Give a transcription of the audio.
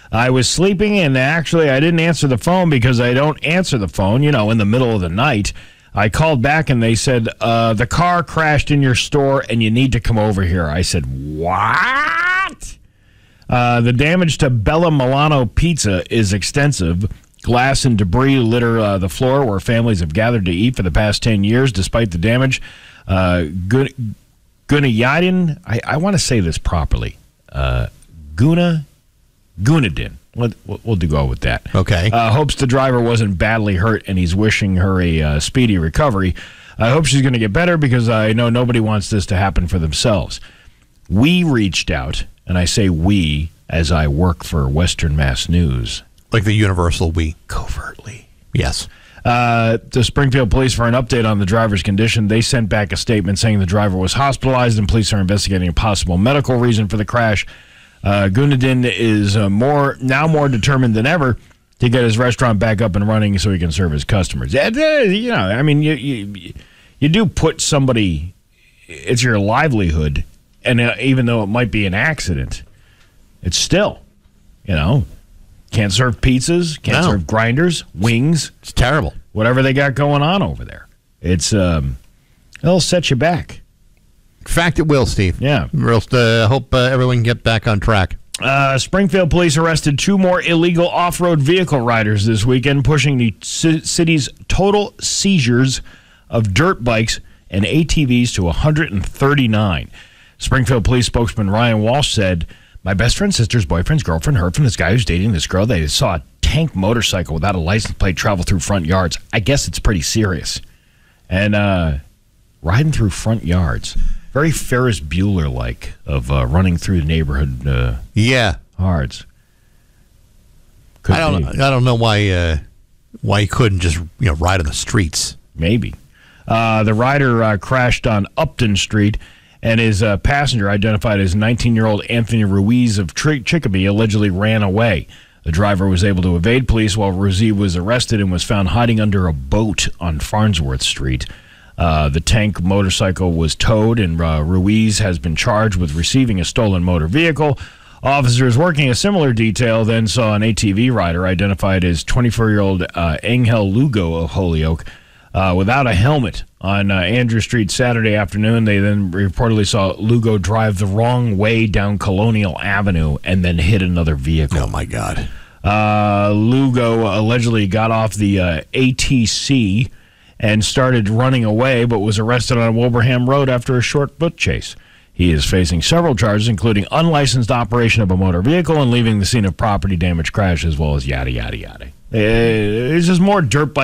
I was sleeping, and actually I didn't answer the phone because I don't answer the phone, in the middle of the night. I called back, and they said, the car crashed in your store, and you need to come over here. I said, what? The damage to Bella Milano Pizza is extensive. Glass and debris litter the floor where families have gathered to eat for the past 10 years. Despite the damage, Gunayadin, I want to say this properly, Gunadin. We'll go with that. Okay. Hopes the driver wasn't badly hurt, and he's wishing her a speedy recovery. I hope she's going to get better because I know nobody wants this to happen for themselves. We reached out, and I say we as I work for Western Mass News. Like the universal we. Covertly. Yes. The Springfield Police for an update on the driver's condition. They sent back a statement saying the driver was hospitalized and police are investigating a possible medical reason for the crash. Gunadin is more determined than ever to get his restaurant back up and running so he can serve his customers. You do put somebody, it's your livelihood, and even though it might be an accident, it's still, can't serve pizzas, can't serve grinders, wings. It's terrible. Whatever they got going on over there. It'll set you back. In fact, it will, Steve. Yeah. Hope everyone can get back on track. Springfield police arrested 2 more illegal off-road vehicle riders this weekend, pushing the city's total seizures of dirt bikes and ATVs to 139. Springfield police spokesman Ryan Walsh said, my best friend's sister's boyfriend's girlfriend heard from this guy who's dating this girl. They saw a tank motorcycle without a license plate travel through front yards. I guess it's pretty serious. And riding through front yards. Very Ferris Bueller-like of running through the neighborhood yards. I don't know why he couldn't just ride on the streets. Maybe. The rider crashed on Upton Street, and his passenger, identified as 19-year-old Anthony Ruiz of Chicopee, allegedly ran away. The driver was able to evade police while Ruiz was arrested and was found hiding under a boat on Farnsworth Street. The tank motorcycle was towed, and Ruiz has been charged with receiving a stolen motor vehicle. Officers working a similar detail then saw an ATV rider identified as 24-year-old Angel Lugo of Holyoke without a helmet on Andrew Street Saturday afternoon. They then reportedly saw Lugo drive the wrong way down Colonial Avenue and then hit another vehicle. Oh, my God. Lugo allegedly got off the ATC and started running away, but was arrested on Wilbraham Road after a short foot chase. He is facing several charges, including unlicensed operation of a motor vehicle and leaving the scene of property damage crash, as well as yada, yada, yada. It's just more dirt bike